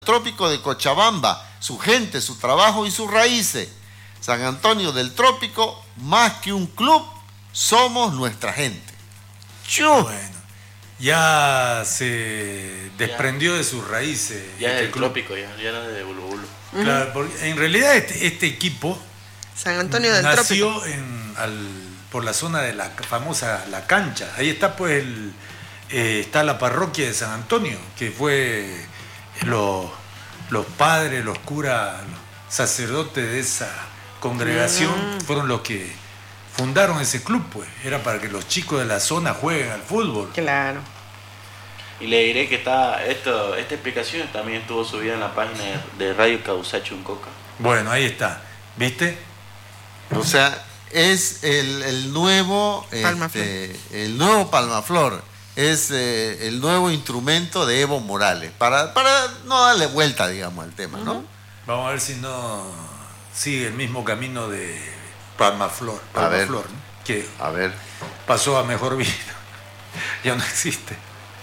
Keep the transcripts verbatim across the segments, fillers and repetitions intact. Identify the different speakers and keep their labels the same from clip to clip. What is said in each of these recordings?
Speaker 1: Trópico de Cochabamba, su gente, su trabajo y sus raíces. San Antonio del Trópico, más que un club, somos nuestra gente.
Speaker 2: ¡Chu! Bueno, ya se desprendió ya de sus raíces.
Speaker 3: Ya
Speaker 2: este
Speaker 3: es del
Speaker 2: club.
Speaker 3: Trópico, ya, ya no es de Bulu Bulu.
Speaker 2: Claro, porque en realidad este, este equipo
Speaker 4: San Antonio del
Speaker 2: nació
Speaker 4: Trópico.
Speaker 2: En, al, por la zona de la famosa La Cancha. Ahí está pues el, eh, está la parroquia de San Antonio, que fue los, los padres, los curas, los sacerdotes de esa congregación, mm. fueron los que fundaron ese club, pues. Era para que los chicos de la zona jueguen al fútbol.
Speaker 4: Claro.
Speaker 3: Y le diré que está esto, esta explicación también estuvo subida en la página de Radio Causacho Uncoca.
Speaker 2: Bueno, ahí está. ¿Viste?
Speaker 1: O sea, es el, el nuevo este, el nuevo Palmaflor. Es eh, el nuevo instrumento de Evo Morales. Para, para no darle vuelta, digamos, al tema, ¿no? Uh-huh.
Speaker 2: Vamos a ver si no sigue el mismo camino de Palmaflor.
Speaker 1: A ver,
Speaker 2: Palmaflor, ¿no? Que
Speaker 1: a ver.
Speaker 2: pasó a mejor vida. Ya no existe.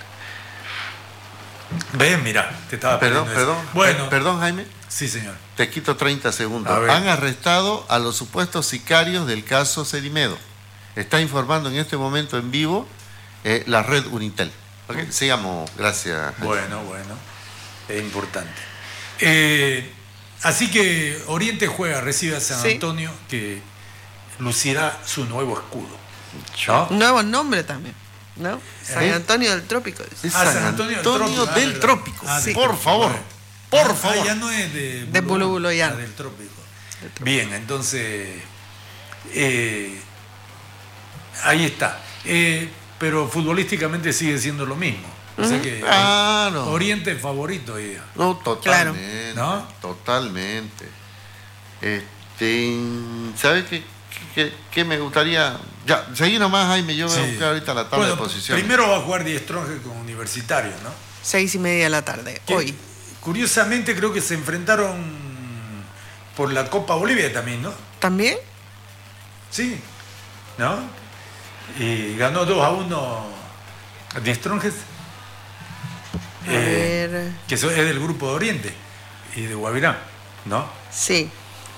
Speaker 2: Ven, mira, te estaba
Speaker 1: perdón,
Speaker 2: pidiendo
Speaker 1: perdón,
Speaker 2: eso. Bueno,
Speaker 1: perdón, Jaime.
Speaker 2: Sí, señor.
Speaker 1: Te quito treinta segundos. Han arrestado a los supuestos sicarios del caso Cerimedo. Está informando en este momento en vivo eh, la red Unitel. ¿Okay? Sigamos, gracias. Jaime.
Speaker 2: Bueno, bueno, es importante. Eh, así que Oriente juega, recibe a San sí. Antonio, que lucirá su nuevo escudo.
Speaker 4: ¿No? Nuevo nombre también, ¿no? San ¿Eh? Antonio del Trópico.
Speaker 1: Es San, San Antonio, Antonio del Trópico. Del trópico. Ah, sí. Por favor. Por
Speaker 2: ah,
Speaker 1: favor.
Speaker 2: Ya no es de
Speaker 4: Bulu, de Bulu, Bulu ya.
Speaker 2: Ah, del trópico. del trópico. Bien, entonces eh, ahí está. Eh, pero futbolísticamente sigue siendo lo mismo. O sea que
Speaker 1: claro.
Speaker 2: Oriente es favorito. Ya.
Speaker 1: No, totalmente.
Speaker 2: Claro. ¿No?
Speaker 1: Totalmente. Este, ¿sabes qué, qué, qué me gustaría? Ya, seguí nomás, Jaime. Yo voy a buscar ahorita la tabla
Speaker 2: bueno,
Speaker 1: de posiciones.
Speaker 2: Primero va a jugar Die Strongest con Universitario, ¿no?
Speaker 4: Seis y media de la tarde,
Speaker 2: ¿Qué?
Speaker 4: Hoy.
Speaker 2: Curiosamente creo que se enfrentaron por la Copa Bolivia también, ¿no?
Speaker 4: ¿También?
Speaker 2: Sí, ¿no? Y ganó dos a uno Die Strongest, eh, que es del grupo de Oriente y de Guavirá, ¿no?
Speaker 4: Sí.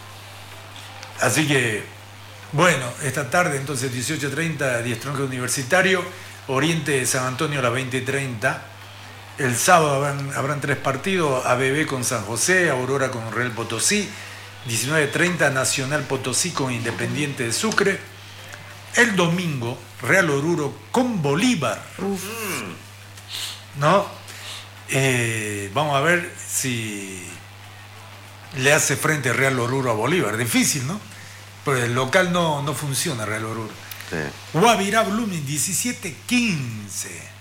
Speaker 2: Así que, bueno, esta tarde entonces dieciocho treinta Die Strongest Universitario, Oriente San Antonio a las veinte treinta. El sábado habrán, habrán tres partidos, A B B con San José, Aurora con Real Potosí, diecinueve treinta Nacional Potosí con Independiente de Sucre. El domingo, Real Oruro con Bolívar. Uf. ¿No? Eh, vamos a ver si le hace frente Real Oruro a Bolívar. Difícil, ¿no? Pero el local no, no funciona, Real Oruro. Sí. Guavirá Blooming, diecisiete quince.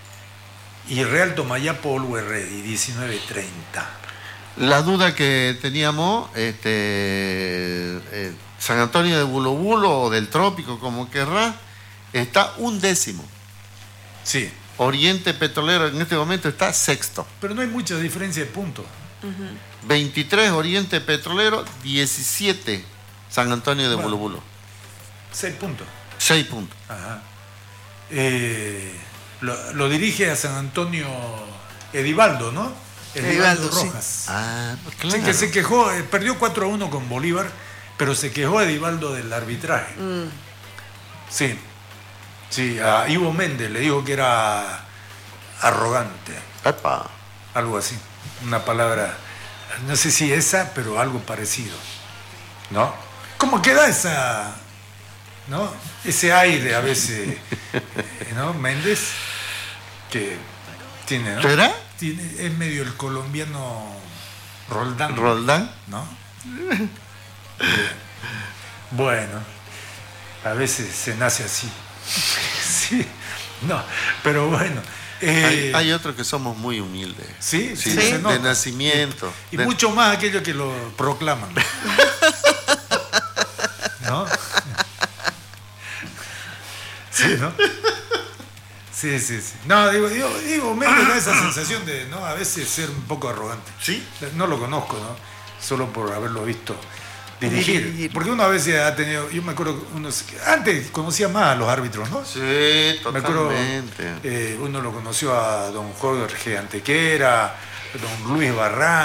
Speaker 2: Y Real Tomayapo Always Ready, diecinueve treinta.
Speaker 1: La duda que teníamos, este, eh, San Antonio de Bulu Bulu o del Trópico, como querrá, está un décimo.
Speaker 2: Sí.
Speaker 1: Oriente Petrolero en este momento está sexto.
Speaker 2: Pero no hay mucha diferencia de puntos.
Speaker 1: Uh-huh. veintitrés Oriente Petrolero, diecisiete San Antonio de bueno, Bulu Bulu.
Speaker 2: seis puntos.
Speaker 1: seis puntos.
Speaker 2: Ajá. Eh... Lo, lo dirige a San Antonio Edivaldo, ¿no? Edivaldo, Edivaldo Rojas.
Speaker 1: Sí. Ah, claro.
Speaker 2: Sí, que se quejó, eh, perdió cuatro a uno con Bolívar, pero se quejó Edivaldo del arbitraje. Mm. Sí, sí, a Ivo Méndez le dijo que era arrogante.
Speaker 1: Epa.
Speaker 2: Algo así, una palabra, no sé si esa, pero algo parecido, ¿no? ¿Cómo queda esa... ¿no? Ese aire a veces, ¿no? Méndez, que tiene, ¿no?
Speaker 1: ¿Será?
Speaker 2: Tiene, es medio el colombiano Roldán.
Speaker 1: ¿Roldán?
Speaker 2: ¿No? eh, bueno, a veces se nace así. Sí, no, pero bueno.
Speaker 1: Eh, hay, hay otros que somos muy humildes.
Speaker 2: Sí, sí,
Speaker 1: sí,
Speaker 2: se
Speaker 1: de nacimiento.
Speaker 2: Y
Speaker 1: de...
Speaker 2: mucho más aquellos que lo proclaman. ¿No? Sí, ¿no? Sí, sí, sí. No, digo, digo, digo me da esa sensación de, ¿no? A veces ser un poco arrogante.
Speaker 1: ¿Sí?
Speaker 2: No lo conozco, ¿no? Solo por haberlo visto dirigir. Porque uno a veces ha tenido, yo me acuerdo, uno, antes conocía más a los árbitros, ¿no?
Speaker 1: Sí, totalmente.
Speaker 2: Me acuerdo, eh, uno lo conoció a don Jorge Antequera, don Luis Barrán.